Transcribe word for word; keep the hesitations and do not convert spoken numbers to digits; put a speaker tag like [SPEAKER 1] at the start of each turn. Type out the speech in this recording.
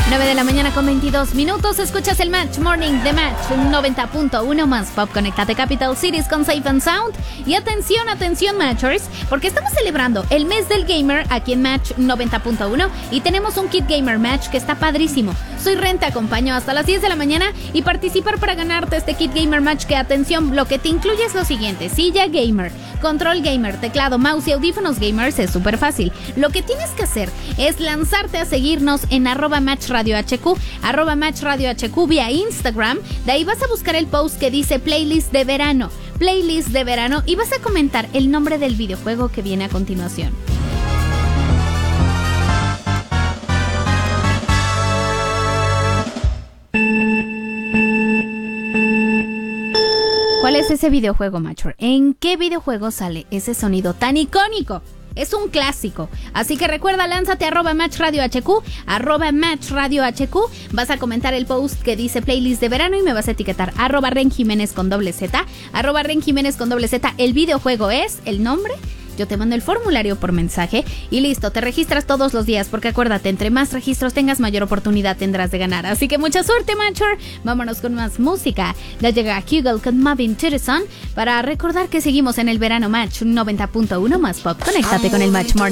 [SPEAKER 1] nueve de la mañana con veintidós minutos. Escuchas el Match Morning de Match noventa punto uno más Pop. Conéctate Capital Cities con Safe and Sound. Y atención, atención Matchers, porque estamos celebrando el mes del gamer aquí en Match noventa punto uno y tenemos un Kit Gamer Match que está padrísimo. Soy Ren, te acompaño hasta las diez de la mañana y participar para ganarte este Kit Gamer Match que, atención, lo que te incluye es lo siguiente: silla gamer, control gamer, teclado, mouse y audífonos gamers. Es súper fácil. Lo que tienes que hacer es lanzarte a seguirnos en arroba Match Radio H Q, arroba Match Radio H Q vía Instagram. De ahí vas a buscar el post que dice playlist de verano, playlist de verano, y vas a comentar el nombre del videojuego que viene a continuación. ¿Cuál es ese videojuego, Matcher? ¿En qué videojuego sale ese sonido tan icónico? Es un clásico, así que recuerda, lánzate a arroba Match Radio H Q, arroba Match Radio H Q, vas a comentar el post que dice playlist de verano y me vas a etiquetar arroba Ren Jiménez con doble Z, arroba Ren Jiménez con doble Z, el videojuego es, el nombre, yo te mando el formulario por mensaje y listo, te registras todos los días, porque acuérdate, entre más registros tengas, mayor oportunidad tendrás de ganar. Así que mucha suerte, Matcher. Vámonos con más música. Ya llega Kugel con Marvin Tidison para recordar que seguimos en el verano Match noventa punto uno más Pop. Conéctate con el Match Morning.